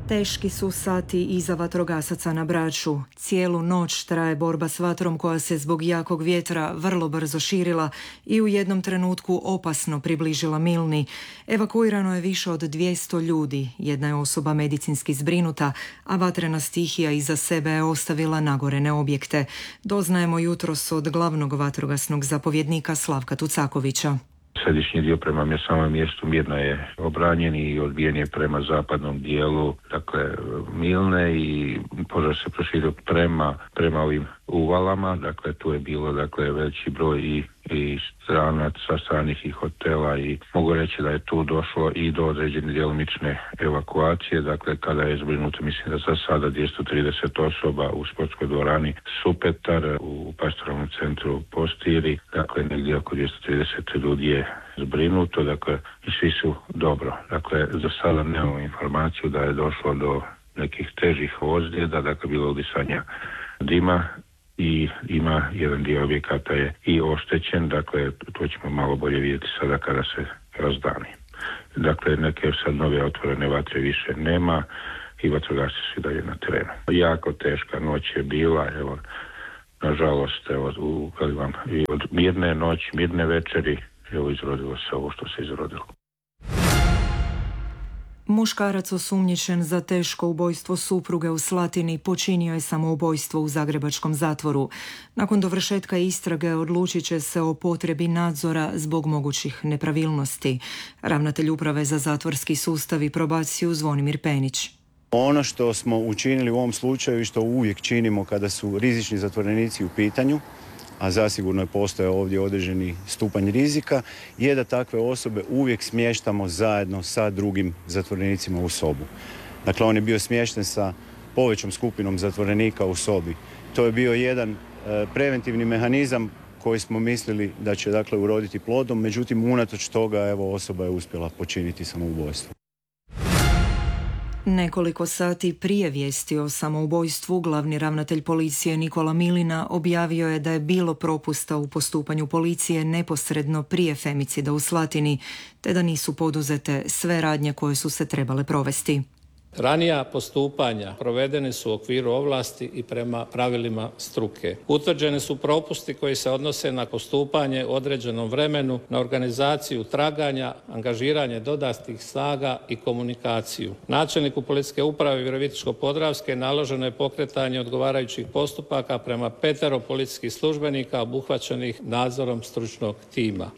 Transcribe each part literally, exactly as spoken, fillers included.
Teški su sati iza vatrogasaca na Braču. Cijelu noć traje borba s vatrom koja se zbog jakog vjetra vrlo brzo širila i u jednom trenutku opasno približila Milni. Evakuirano je više od dvjesto ljudi, jedna je osoba medicinski zbrinuta, a vatrena stihija iza sebe je ostavila nagorene objekte. Doznajemo jutros od glavnog vatrogasnog zapovjednika Slavka Tucakovića. Središnji dio prema samom mjestu Mirna je obranjen i odbijen je prema zapadnom dijelu, dakle Milne, i požar se proširio prema, prema ovim uvalama, dakle tu je bilo dakle veći broj i, i stranaca, stranih i hotela, i mogu reći da je tu došlo i do određene djelomične evakuacije, dakle kada je zbrinuto, mislim da za sada dvjesto trideset osoba u sportskoj dvorani Supetar, u pastoralnom centru Postiri, dakle negdje oko dvjesto trideset ljudi je zbrinuto, dakle i svi su dobro. Dakle, za sada nemamo informaciju da je došlo do nekih težih ozljeda, dakle bilo udisanja dima, i ima jedan dio objekata je i oštećen, dakle to ćemo malo bolje vidjeti sada kada se razdani. Dakle, neke sad nove otvorene vatre više nema i vatrogasci su dalje na terenu. Jako teška noć je bila, evo, nažalost, evo, u, vam, i od mirne noći, mirne večeri, evo, izrodilo se ovo što se izrodilo. Muškarac osumnjičen za teško ubojstvo supruge u Slatini počinio je samoubojstvo u zagrebačkom zatvoru. Nakon dovršetka istrage odlučit će se o potrebi nadzora zbog mogućih nepravilnosti. Ravnatelj Uprave za zatvorski sustav i probaciju Zvonimir Penić. Ono što smo učinili u ovom slučaju i što uvijek činimo kada su rizični zatvorenici u pitanju, a zasigurno je postojao ovdje određeni stupanj rizika, je da takve osobe uvijek smještamo zajedno sa drugim zatvorenicima u sobu. Dakle, on je bio smješten sa povećom skupinom zatvorenika u sobi. To je bio jedan e, preventivni mehanizam koji smo mislili da će, dakle, uroditi plodom, međutim, unatoč toga, evo, osoba je uspjela počiniti samoubojstvo. Nekoliko sati prije vijesti o samoubojstvu, glavni ravnatelj policije Nikola Milina objavio je da je bilo propusta u postupanju policije neposredno prije femicida u Slatini, te da nisu poduzete sve radnje koje su se trebale provesti. Ranija postupanja provedene su u okviru ovlasti i prema pravilima struke. Utvrđeni su propusti koji se odnose na postupanje u određenom vremenu, na organizaciju traganja, angažiranje dodatnih snaga i komunikaciju. Načelniku Policijske uprave Virovitičko-podravske naloženo je pokretanje odgovarajućih postupaka prema petero policijskih službenika obuhvaćenih nadzorom stručnog tima.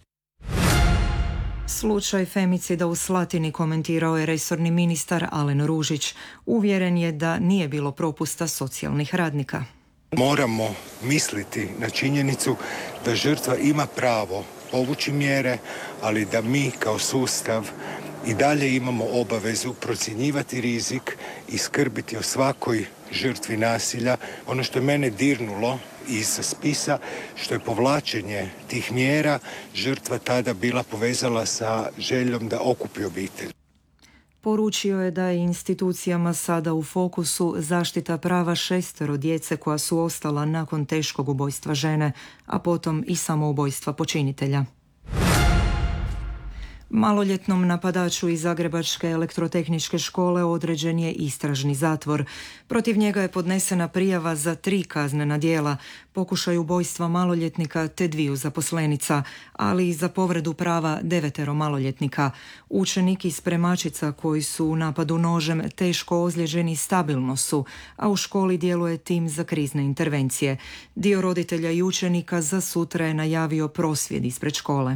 Slučaj femicida u Slatini komentirao je resorni ministar Alen Ružić. Uvjeren je da nije bilo propusta socijalnih radnika. Moramo misliti na činjenicu da žrtva ima pravo povući mjere, ali da mi kao sustav i dalje imamo obavezu procjenjivati rizik i skrbiti o svakoj žrtvi nasilja. Ono što je mene dirnulo iz spisa, što je povlačenje tih mjera, žrtva tada bila povezala sa željom da okupi obitelj. Poručio je da je institucijama sada u fokusu zaštita prava šestero djece koja su ostala nakon teškog ubojstva žene, a potom i samoubojstva počinitelja. Maloljetnom napadaču iz Zagrebačke elektrotehničke škole određen je istražni zatvor. Protiv njega je podnesena prijava za tri kaznena djela, pokušaj ubojstva maloljetnika te dviju zaposlenica, ali i za povredu prava devetero maloljetnika. Učenik i spremačica koji su u napadu nožem teško ozlijeđeni stabilno su, a u školi djeluje tim za krizne intervencije. Dio roditelja i učenika za sutra je najavio prosvjed ispred škole.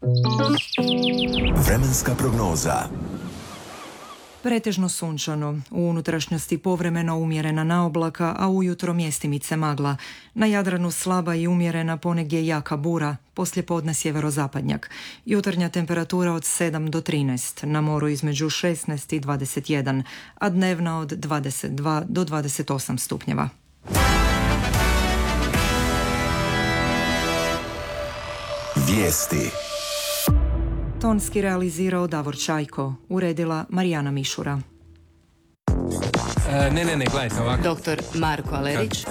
Vremenska prognoza. Pretežno sunčano, u unutrašnjosti povremeno umjerena naoblaka, a ujutro mjestimice magla. Na Jadranu slaba i umjerena, ponegdje jaka bura, poslijepodne sjeverozapadnjak. Jutarnja temperatura od sedam do trinaest, na moru između šesnaest i dvadeset jedan, a dnevna od dvadeset dva do dvadeset osam stupnjeva. Vijesti. Tonski realizirao Davor Čajko, uredila Marijana Mišura. E, ne, ne, ne, gledajte ovako. Doktor Marko Alerić.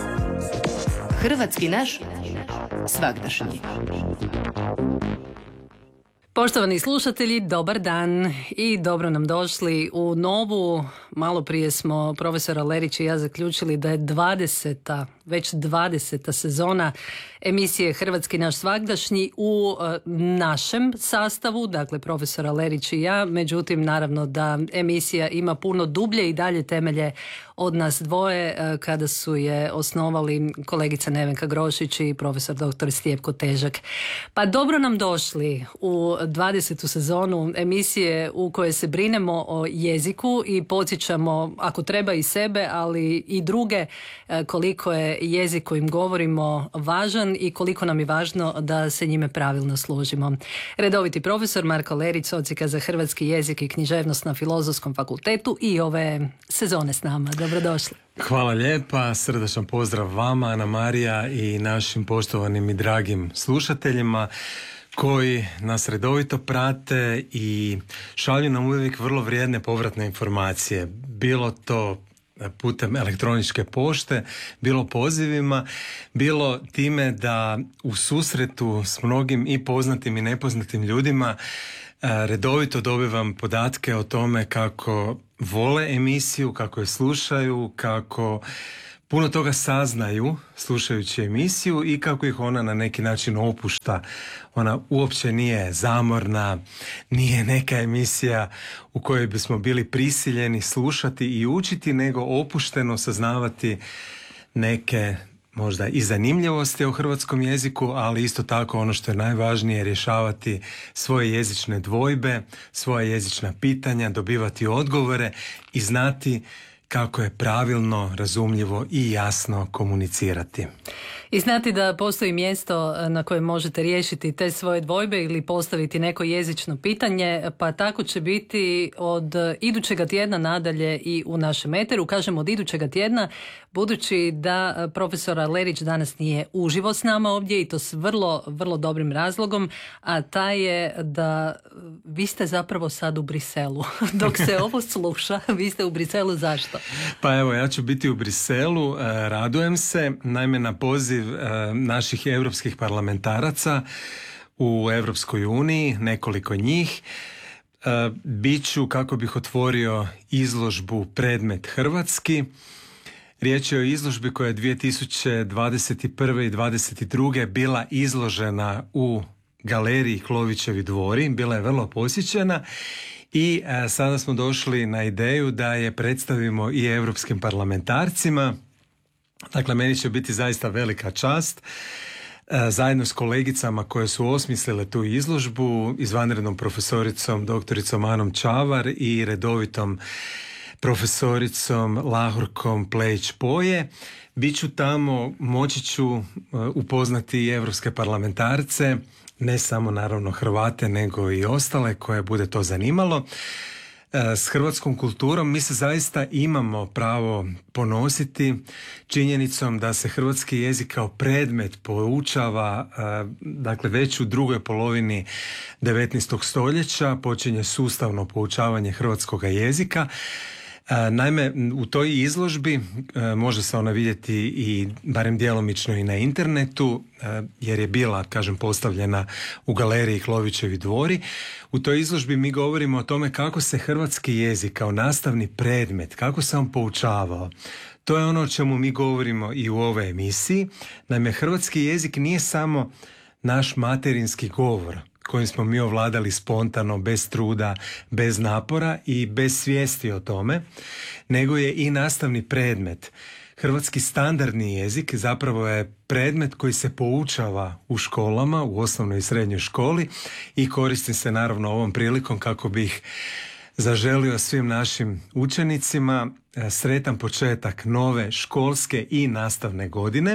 Hrvatski naš svagdašnji. Poštovani slušatelji, dobar dan i dobro nam došli u novu. Malo prije smo profesora Lerić i ja zaključili da je dvadeseta, već dvadeseta sezona emisije Hrvatski naš svagdašnji u e, našem sastavu, dakle profesora Lerić i ja. Međutim, naravno da emisija ima puno dublje i dalje temelje od nas dvoje e, kada su je osnovali kolegica Nevenka Grošić i profesor doktor Stjepko Težak. Pa dobro nam došli u dvadesetu sezonu emisije u kojoj se brinemo o jeziku i podsjećamo, ako treba i sebe, ali i druge, koliko je jezik kojim govorimo važan i koliko nam je važno da se njime pravilno služimo. Redoviti profesor Marko Lerić, socijka za hrvatski jezik i književnost na Filozofskom fakultetu i ove sezone s nama. Dobrodošli. Hvala lijepa, srdačan pozdrav vama, Ana Marija, i našim poštovanim i dragim slušateljima koji nas redovito prate i šalju nam uvijek vrlo vrijedne povratne informacije. Bilo to putem elektroničke pošte, bilo pozivima, bilo time da u susretu s mnogim i poznatim i nepoznatim ljudima redovito dobivam podatke o tome kako vole emisiju, kako je slušaju, kako puno toga saznaju slušajući emisiju i kako ih ona na neki način opušta. Ona uopće nije zamorna, nije neka emisija u kojoj bismo bili prisiljeni slušati i učiti, nego opušteno saznavati neke možda i zanimljivosti o hrvatskom jeziku, ali isto tako ono što je najvažnije, rješavati svoje jezične dvojbe, svoja jezična pitanja, dobivati odgovore i znati kako je pravilno, razumljivo i jasno komunicirati. I znati da postoji mjesto na kojem možete riješiti te svoje dvojbe ili postaviti neko jezično pitanje, pa tako će biti od idućega tjedna nadalje i u našem eteru. Kažem od idućega tjedna, budući da profesora Lerić danas nije uživo s nama ovdje, i to s vrlo, vrlo dobrim razlogom, a taj je da vi ste zapravo sad u Briselu. Dok se ovo sluša, vi ste u Briselu. Zašto? Pa evo, ja ću biti u Briselu, radujem se, naime na poziv naših europskih parlamentaraca u Europskoj uniji, nekoliko njih, bit ću, kako bih otvorio izložbu Predmet hrvatski. Riječ je o izložbi koja je dvije tisuće dvadeset prve i dvadeset druge bila izložena u galeriji Klovićevi dvori, bila je vrlo posjećena. I a, sada smo došli na ideju da je predstavimo i europskim parlamentarcima. Dakle, meni će biti zaista velika čast a, zajedno s kolegicama koje su osmislile tu izložbu, izvanrednom profesoricom doktoricom Anom Čavar i redovitom profesoricom Lahorkom Plejić-Poje. Biću tamo, moći ću a, upoznati i europske parlamentarce, ne samo naravno Hrvate, nego i ostale koje bude to zanimalo. S hrvatskom kulturom mi se zaista imamo pravo ponositi činjenicom da se hrvatski jezik kao predmet poučava, dakle već u drugoj polovini devetnaestog stoljeća počinje sustavno poučavanje hrvatskoga jezika. Naime, u toj izložbi može se ona vidjeti i barem djelomično i na internetu, jer je bila, kažem, postavljena u galeriji Klovićevi dvori. U toj izložbi mi govorimo o tome kako se hrvatski jezik kao nastavni predmet, kako se on poučavao. To je ono o čemu mi govorimo i u ovoj emisiji. Naime, hrvatski jezik nije samo naš materinski govor kojim smo mi ovladali spontano, bez truda, bez napora i bez svijesti o tome, nego je i nastavni predmet. Hrvatski standardni jezik zapravo je predmet koji se poučava u školama, u osnovnoj i srednjoj školi, i koristim se naravno ovom prilikom kako bih zaželio svim našim učenicima sretan početak nove školske i nastavne godine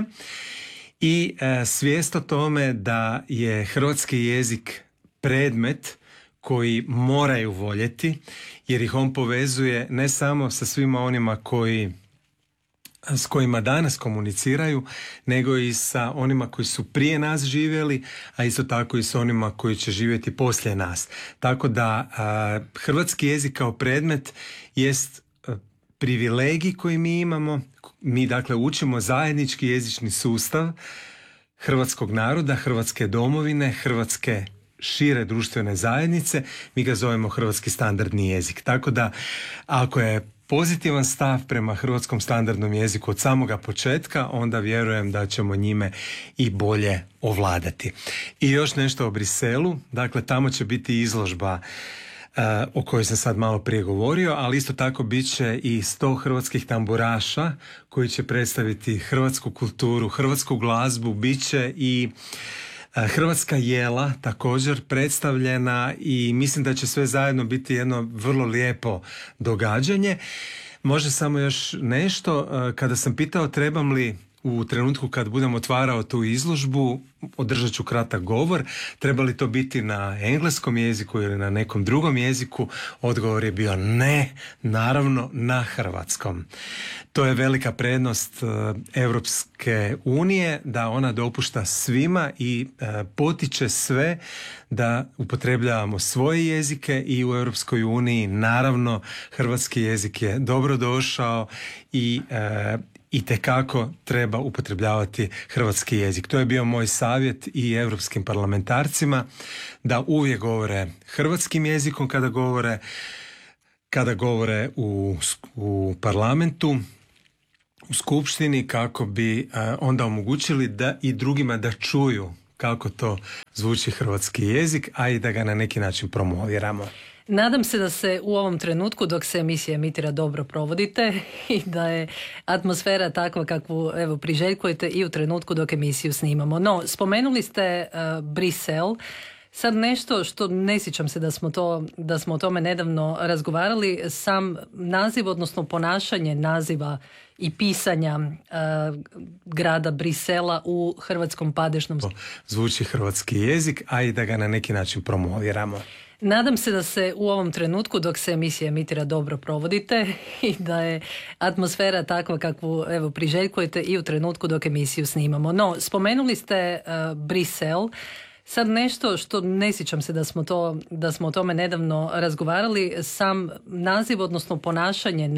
i e, svijest o tome da je hrvatski jezik predmet koji moraju voljeti, jer ih on povezuje ne samo sa svima onima koji s kojima danas komuniciraju, nego i sa onima koji su prije nas živjeli, a isto tako i s onima koji će živjeti poslije nas. Tako da a, hrvatski jezik kao predmet jest a, privilegij koji mi imamo. Mi dakle učimo zajednički jezični sustav hrvatskog naroda, hrvatske domovine, hrvatske šire društvene zajednice, mi ga zovemo hrvatski standardni jezik. Tako da ako je pozitivan stav prema hrvatskom standardnom jeziku od samoga početka, onda vjerujem da ćemo njime i bolje ovladati. I još nešto o Briselu, dakle tamo će biti izložba Uh, o kojoj sam sad malo prije govorio, ali isto tako bit će i sto hrvatskih tamburaša koji će predstaviti hrvatsku kulturu, hrvatsku glazbu, bit će i uh, hrvatska jela također predstavljena i mislim da će sve zajedno biti jedno vrlo lijepo događanje. Može samo još nešto, uh, kada sam pitao trebam li u trenutku kad budem otvarao tu izložbu, održat ću kratak govor, treba li to biti na engleskom jeziku ili na nekom drugom jeziku, odgovor je bio ne, naravno na hrvatskom. To je velika prednost uh, Europske unije, da ona dopušta svima i uh, potiče sve da upotrebljavamo svoje jezike i u Europskoj uniji naravno hrvatski jezik je dobrodošao i uh, itekako treba upotrebljavati hrvatski jezik. To je bio moj savjet i europskim parlamentarcima da uvijek govore hrvatskim jezikom kada govore kada govore u, u parlamentu, u skupštini, kako bi uh, onda omogućili da i drugima da čuju kako to zvuči hrvatski jezik, a i da ga na neki način promoviramo. Nadam se da se u ovom trenutku dok se emisija emitira dobro provodite i da je atmosfera takva kakvu evo priželjkujete i u trenutku dok emisiju snimamo. No, spomenuli ste uh, Brisel. Sad nešto što ne sjećam se da smo, to, da smo o tome nedavno razgovarali, sam naziv, odnosno ponašanje naziva i pisanja uh, grada Brisela u hrvatskom padežnom. Zvuči hrvatski jezik, a i da ga na neki način promoviramo. Nadam se da se u ovom trenutku dok se emisija emitira dobro provodite i da je atmosfera takva kakvu evo priželjkujete i u trenutku dok emisiju snimamo. No, spomenuli ste uh, Brisel. Sad nešto što ne sjećam se da smo, to, da smo o tome nedavno razgovarali, sam naziv, odnosno ponašanje